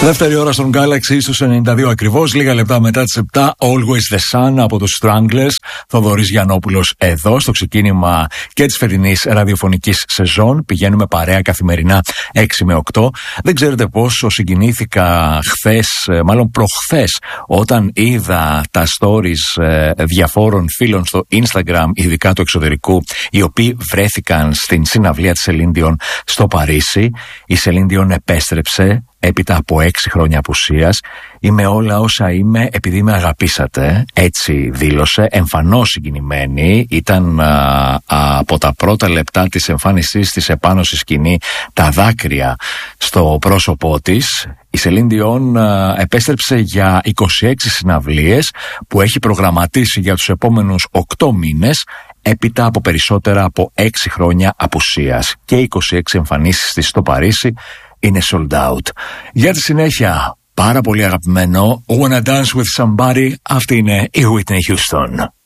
Δεύτερη ώρα στον Galaxy στους 92 ακριβώς, λίγα λεπτά μετά τις 7. Always the Sun από τους Stranglers. Θοδωρής Γιαννόπουλος εδώ στο ξεκίνημα και της φετινής ραδιοφωνικής σεζόν. Πηγαίνουμε παρέα καθημερινά 6 με 8. Δεν ξέρετε πόσο συγκινήθηκα χθες, μάλλον προχθές, όταν είδα τα stories διαφόρων φίλων στο Instagram, ειδικά του εξωτερικού, οι οποίοι βρέθηκαν στην συναυλία της Celine Dion στο Παρίσι. Η Celine Dion επέστρεψε έπειτα από 6 χρόνια απουσίας. Είμαι όλα όσα είμαι επειδή με αγαπήσατε. Έτσι δήλωσε, εμφανώς συγκινημένη. Ήταν από τα πρώτα λεπτά της εμφάνισής της επάνω στη σκηνή τα δάκρυα στο πρόσωπό της. Η Celine Dion επέστρεψε για 26 συναυλίες που έχει προγραμματίσει για τους επόμενους 8 μήνες, έπειτα από περισσότερα από 6 χρόνια απουσίας. Και 26 εμφανίσεις της στο Παρίσι είναι sold out. Για τη συνέχεια, πάρα πολύ αγαπημένο Wanna Dance With Somebody, αυτή είναι η Whitney Houston.